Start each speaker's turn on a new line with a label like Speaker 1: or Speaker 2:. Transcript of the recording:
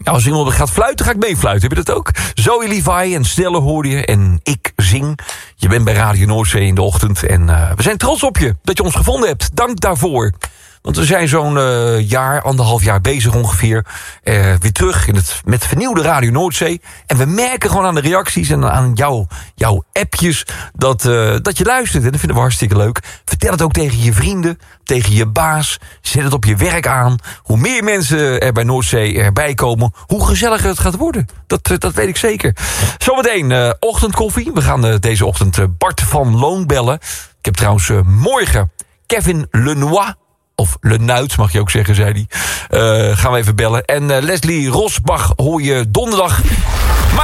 Speaker 1: Ja, als iemand gaat fluiten, ga ik meefluiten. Heb je dat ook? Zoe Levi en Stelle hoorde je. En ik zing. Je bent bij Radio Noordzee in de ochtend. En we zijn trots op je dat je ons gevonden hebt. Dank daarvoor. Want we zijn zo'n anderhalf jaar bezig ongeveer. Weer terug met vernieuwde Radio Noordzee. En we merken gewoon aan de reacties en aan jouw appjes dat je luistert. En dat vinden we hartstikke leuk. Vertel het ook tegen je vrienden, tegen je baas. Zet het op je werk aan. Hoe meer mensen er bij Noordzee erbij komen, hoe gezelliger het gaat worden. Dat weet ik zeker. Zometeen ochtendkoffie. We gaan deze ochtend Bart van Loon bellen. Ik heb trouwens morgen Kevin Lenoir, of Lenuit, mag je ook zeggen, zei hij. Gaan we even bellen. En Leslie Rosbach hoor je donderdag.